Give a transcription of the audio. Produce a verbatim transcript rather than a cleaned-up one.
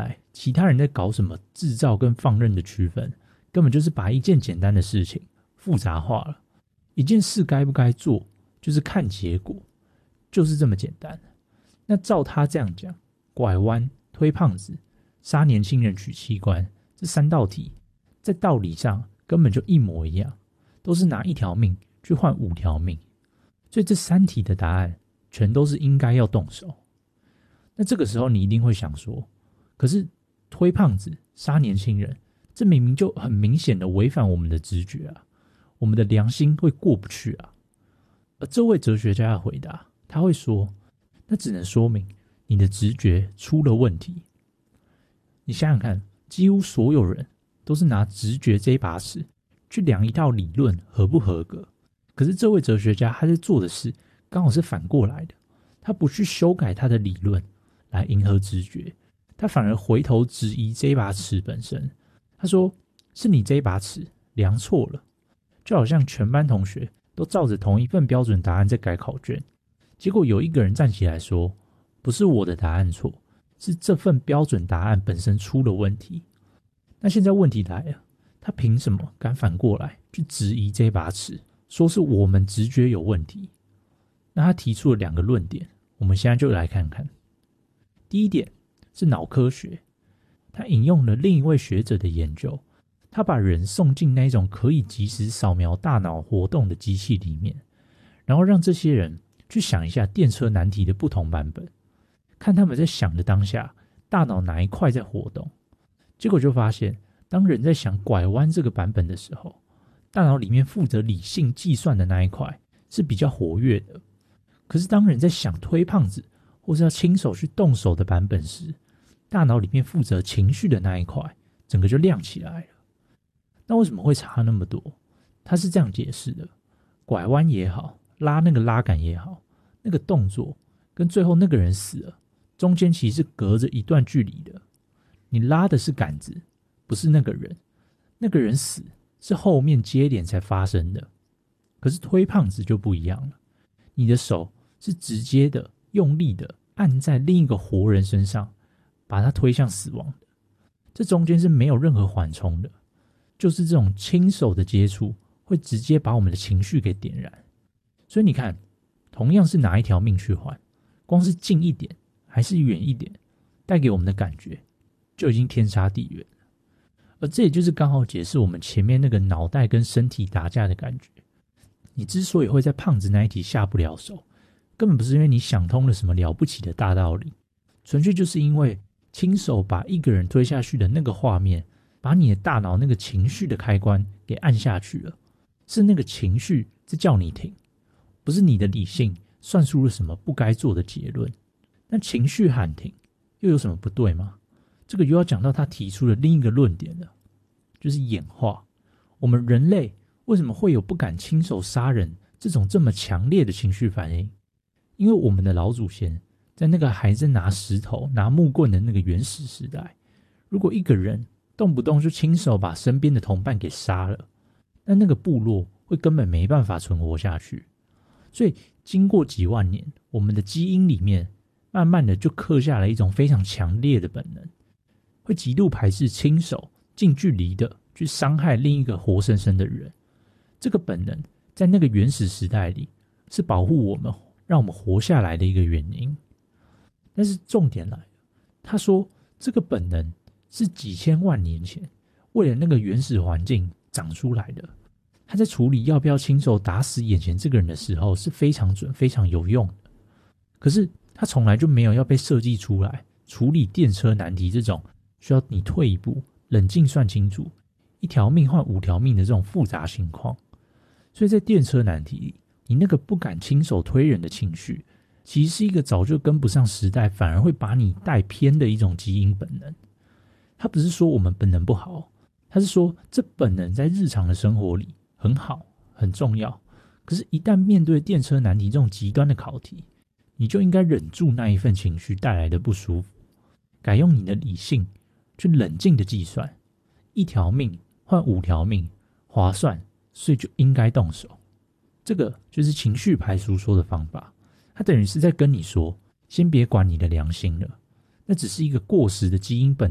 来，其他人在搞什么制造跟放任的区分，根本就是把一件简单的事情复杂化了。一件事该不该做，就是看结果，就是这么简单。那照他这样讲，拐弯、推胖子、杀年轻人取器官，这三道题在道理上根本就一模一样，都是拿一条命去换五条命，所以这三题的答案全都是应该要动手。那这个时候你一定会想说，可是推胖子、杀年轻人，这明明就很明显的违反我们的直觉啊，我们的良心会过不去啊。而这位哲学家的回答，他会说，那只能说明你的直觉出了问题。你想想看，几乎所有人都是拿直觉这一把尺去量一套理论合不合格，可是这位哲学家他在做的事刚好是反过来的，他不去修改他的理论来迎合直觉，他反而回头质疑这一把尺本身。他说，是你这一把尺量错了，就好像全班同学都照着同一份标准答案在改考卷，结果有一个人站起来说，不是我的答案错，是这份标准答案本身出了问题。那现在问题来了，他凭什么敢反过来去质疑这把尺，说是我们直觉有问题？那他提出了两个论点，我们现在就来看看。第一点是脑科学，他引用了另一位学者的研究，他把人送进那种可以即时扫描大脑活动的机器里面，然后让这些人去想一下电车难题的不同版本，看他们在想的当下，大脑哪一块在活动。结果就发现，当人在想拐弯这个版本的时候，大脑里面负责理性计算的那一块是比较活跃的。可是当人在想推胖子或是要亲手去动手的版本时，大脑里面负责情绪的那一块整个就亮起来了。那为什么会差那么多？他是这样解释的，拐弯也好，拉那个拉杆也好，那个动作跟最后那个人死了中间其实是隔着一段距离的。你拉的是杆子，不是那个人，那个人死是后面接连才发生的。可是推胖子就不一样了，你的手是直接的用力的按在另一个活人身上，把他推向死亡的，这中间是没有任何缓冲的，就是这种亲手的接触会直接把我们的情绪给点燃。所以你看，同样是拿一条命去换，光是近一点还是远一点，带给我们的感觉就已经天差地远了。而这也就是刚好解释我们前面那个脑袋跟身体打架的感觉。你之所以会在胖子那一题下不了手，根本不是因为你想通了什么了不起的大道理，纯粹就是因为亲手把一个人推下去的那个画面，把你的大脑那个情绪的开关给按下去了。是那个情绪在叫你停，不是你的理性算出了什么不该做的结论。那情绪喊停又有什么不对吗？这个又要讲到他提出的另一个论点了，就是演化。我们人类为什么会有不敢亲手杀人这种这么强烈的情绪反应？因为我们的老祖先在那个还在拿石头拿木棍的那个原始时代，如果一个人动不动就亲手把身边的同伴给杀了，那那个部落会根本没办法存活下去。所以经过几万年，我们的基因里面慢慢的就刻下了一种非常强烈的本能，会极度排斥亲手近距离的去伤害另一个活生生的人。这个本能在那个原始时代里是保护我们让我们活下来的一个原因。但是重点来了，他说这个本能是几千万年前为了那个原始环境长出来的，他在处理要不要亲手打死眼前这个人的时候是非常准非常有用的。可是他从来就没有要被设计出来处理电车难题这种需要你退一步冷静算清楚一条命换五条命的这种复杂情况。所以在电车难题里，你那个不敢亲手推人的情绪，其实是一个早就跟不上时代，反而会把你带偏的一种基因本能。他不是说我们本能不好，他是说这本能在日常的生活里很好很重要，可是一旦面对电车难题这种极端的考题，你就应该忍住那一份情绪带来的不舒服，改用你的理性去冷静的计算，一条命换五条命划算，所以就应该动手。这个就是情绪排除说的方法，他等于是在跟你说，先别管你的良心了，那只是一个过时的基因本